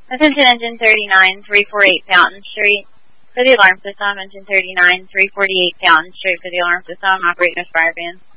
Attention engine 39, 348 Fountain Street. For the alarm system, engine 39, 348 Fountain Street for the alarm system, operating as fire van.